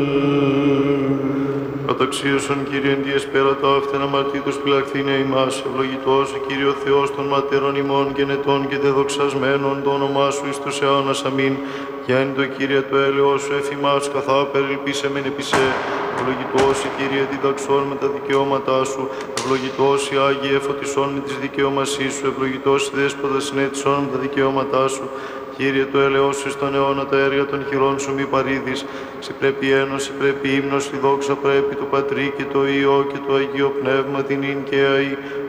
Καταξίωσον Κύριε εν διες πέρα τα αυτεν αμαρτήτως φυλαχθήνε ημάς, ευλογητός ο Κύριε ο Θεός των ματέρων ημών και νετών και δεδοξασμένων το όνομά Σου εις τους αιώνας αμήν. Γέννη το Κύριε το έλεος Σου εφημάς καθά περιλπίσεμεν επί σε. Ευλογητός η Κύριε διδαξών με τα δικαιώματά Σου, ευλογητός η Άγιε φωτισών με τις δικαιωμασίες Σου, ευλογητός η Δέσποτα συνέτησών με τα δικαιώματά Σου. Κύριε το έλεος Σου στον αιώνα τα έργα των χειρών Σου μη παρήδεις. Σε πρέπει ένωση, πρέπει ύμνος, η δόξα πρέπει του Πατρί και το Υιό και το Αγίο Πνεύμα την ίν και αεί